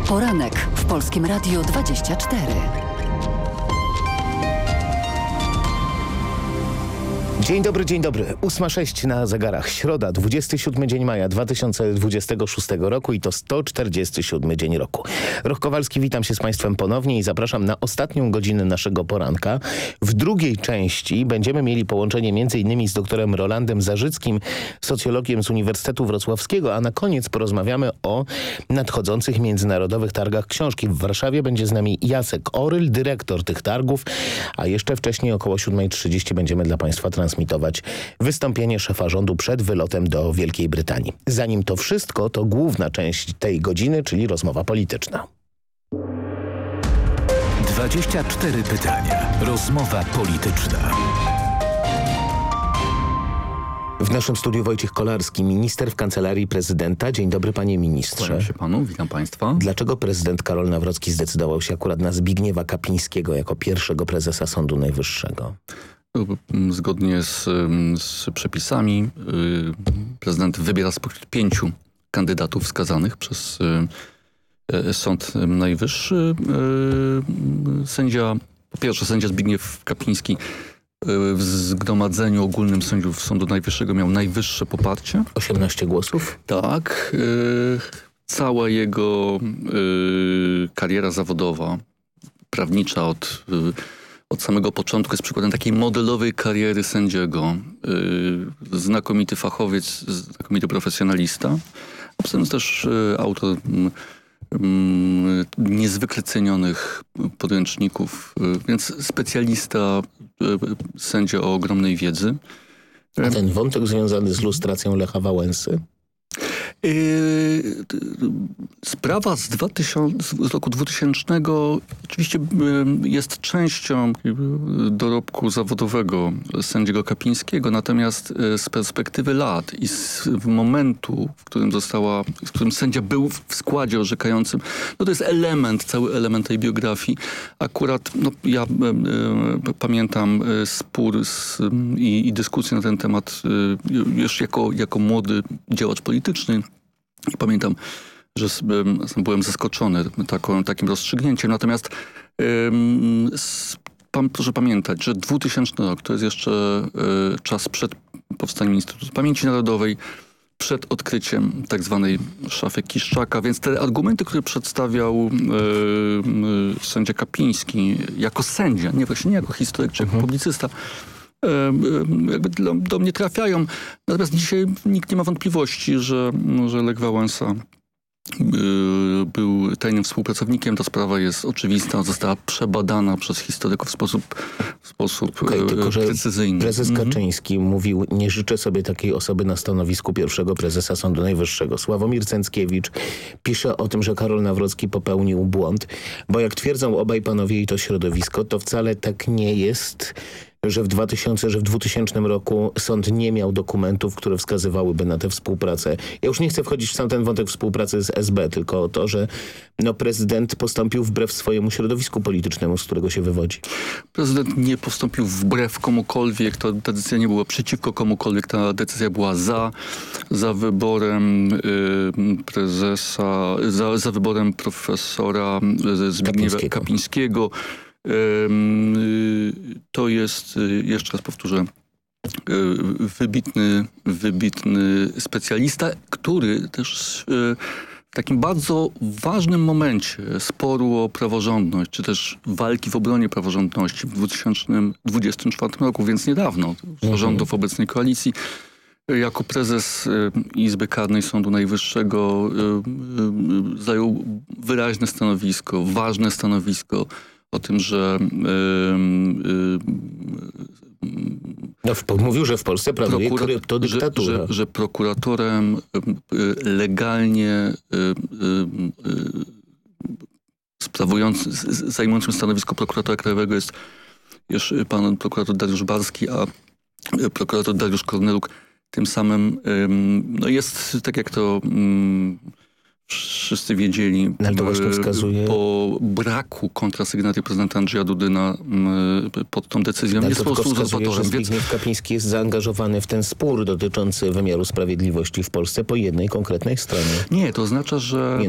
Poranek w Polskim Radiu 24. Dzień dobry. 8:06 na zegarach. Środa, 27 dzień maja 2026 roku i to 147 dzień roku. Roch Kowalski, witam się z Państwem ponownie i zapraszam na ostatnią godzinę naszego poranka. W drugiej części będziemy mieli połączenie m.in. z doktorem Rolandem Zarzyckim, socjologiem z Uniwersytetu Wrocławskiego, a na koniec porozmawiamy o nadchodzących międzynarodowych targach książki. W Warszawie będzie z nami Jacek Oryl, dyrektor tych targów, a jeszcze wcześniej około 7:30 będziemy dla Państwa transmitować wystąpienie szefa rządu przed wylotem do Wielkiej Brytanii. Zanim to wszystko, to główna część tej godziny, czyli rozmowa polityczna. 24 pytania. Rozmowa polityczna. W naszym studiu Wojciech Kolarski, minister w Kancelarii Prezydenta. Dzień dobry, panie ministrze. Kłaniam się panu, witam państwa. Dlaczego prezydent Karol Nawrocki zdecydował się akurat na Zbigniewa Kapińskiego jako pierwszego prezesa Sądu Najwyższego? Zgodnie z przepisami prezydent wybiera spośród 5 kandydatów wskazanych przez Sąd Najwyższy. Po pierwsze sędzia Zbigniew Kapiński w Zgromadzeniu Ogólnym Sędziów Sądu Najwyższego miał najwyższe poparcie. 18 głosów? Tak. Cała jego kariera zawodowa, prawnicza od samego początku jest przykładem takiej modelowej kariery sędziego. Znakomity fachowiec, znakomity profesjonalista. A poza tym też autor niezwykle cenionych podręczników, więc specjalista, sędzia o ogromnej wiedzy. A ten wątek związany z lustracją Lecha Wałęsy? Sprawa z roku 2000 oczywiście jest częścią dorobku zawodowego sędziego Kapińskiego, natomiast z perspektywy lat i z momentu, w którym sędzia był w składzie orzekającym, no to jest cały element tej biografii. Akurat ja pamiętam spór i dyskusję na ten temat już jako młody działacz polityczny. I pamiętam, że byłem zaskoczony takim rozstrzygnięciem. Natomiast proszę pamiętać, że 2000 rok to jest jeszcze czas przed powstaniem Instytutu Pamięci Narodowej, przed odkryciem tak zwanej szafy Kiszczaka. Więc te argumenty, które przedstawiał sędzia Kapiński jako sędzia, nie jako historyk czy jako publicysta, jakby do mnie trafiają. Natomiast dzisiaj nikt nie ma wątpliwości, że Lech Wałęsa był tajnym współpracownikiem. Ta sprawa jest oczywista, została przebadana przez historyków w sposób tylko, że precyzyjny. Prezes Kaczyński mówił: nie życzę sobie takiej osoby na stanowisku pierwszego prezesa Sądu Najwyższego. Sławomir Cęckiewicz pisze o tym, że Karol Nawrocki popełnił błąd, bo jak twierdzą obaj panowie i to środowisko, to wcale tak nie jest, że w 2000 roku sąd nie miał dokumentów, które wskazywałyby na tę współpracę. Ja już nie chcę wchodzić w sam ten wątek współpracy z SB, tylko o to, że prezydent postąpił wbrew swojemu środowisku politycznemu, z którego się wywodzi. Prezydent nie postąpił wbrew komukolwiek, ta decyzja nie była przeciwko komukolwiek, ta decyzja była za wyborem prezesa, za wyborem profesora Zbigniewa Kapińskiego. To jest, jeszcze raz powtórzę, wybitny specjalista, który też w takim bardzo ważnym momencie sporu o praworządność, czy też walki w obronie praworządności w 2024 roku, więc niedawno, rządów obecnej koalicji, jako prezes Izby Karnej Sądu Najwyższego zajął wyraźne stanowisko, ważne stanowisko o tym, że mówił, że w Polsce panuje kryptodyktatura. Że prokuratorem legalnie zajmującym stanowisko prokuratora krajowego jest już pan prokurator Dariusz Barski, a prokurator Dariusz Korneluk tym samym jest, tak jak to wszyscy wiedzieli, po braku kontrasygnaty prezydenta Andrzeja Dudy pod tą decyzją. Ale to tylko wskazuje, że Zbigniew Kapiński jest zaangażowany w ten spór dotyczący wymiaru sprawiedliwości w Polsce po jednej konkretnej stronie. Nie, to oznacza, że